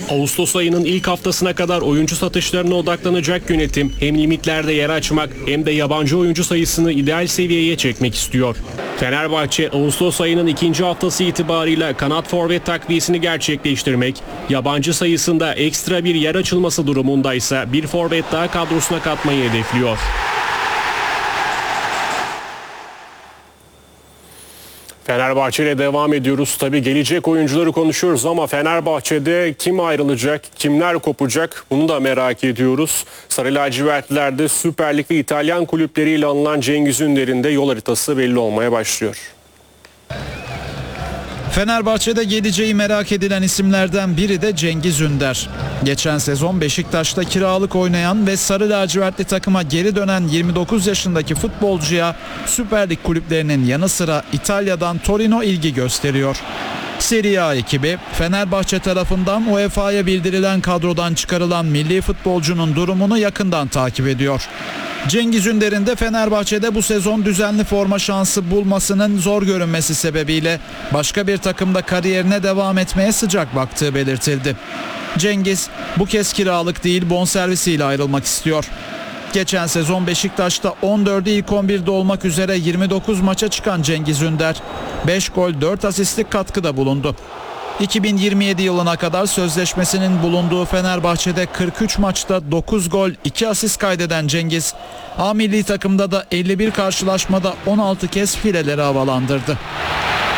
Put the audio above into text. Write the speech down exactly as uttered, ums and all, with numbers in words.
Ağustos ayının ilk haftasına kadar oyuncu satışlarına odaklanacak yönetim hem limitlerde yer açmak hem de yabancı oyuncu sayısını ideal seviyeye çekmek istiyor. Fenerbahçe Ağustos ayının ikinci haftası itibarıyla kanat forvet takviyesini gerçekleştirmek, yabancı sayısında ekstra bir yer açılması durumundaysa bir forvet daha kadrosuna katmayı hedefliyor. Fenerbahçe ile devam ediyoruz. Tabii gelecek oyuncuları konuşuyoruz ama Fenerbahçe'de kim ayrılacak, kimler kopacak bunu da merak ediyoruz. Sarı lacivertlilerde Süper Lig ve İtalyan kulüpleriyle alınan Cengiz Ünder'in de yol haritası belli olmaya başlıyor. Fenerbahçe'de geleceği merak edilen isimlerden biri de Cengiz Ünder. Geçen sezon Beşiktaş'ta kiralık oynayan ve sarı lacivertli takıma geri dönen yirmi dokuz yaşındaki futbolcuya Süper Lig kulüplerinin yanı sıra İtalya'dan Torino ilgi gösteriyor. Serie A ekibi Fenerbahçe tarafından U E F A'ya bildirilen kadrodan çıkarılan milli futbolcunun durumunu yakından takip ediyor. Cengiz Ünder'in de Fenerbahçe'de bu sezon düzenli forma şansı bulmasının zor görünmesi sebebiyle başka bir takımda kariyerine devam etmeye sıcak baktığı belirtildi. Cengiz bu kez kiralık değil bonservisiyle ayrılmak istiyor. Geçen sezon Beşiktaş'ta on dördü ilk on birde olmak üzere yirmi dokuz maça çıkan Cengiz Ünder beş gol dört asistlik katkıda bulundu. iki bin yirmi yedi yılına kadar sözleşmesinin bulunduğu Fenerbahçe'de kırk üç maçta dokuz gol iki asist kaydeden Cengiz, A milli takımda da elli bir karşılaşmada on altı kez fileleri havalandırdı.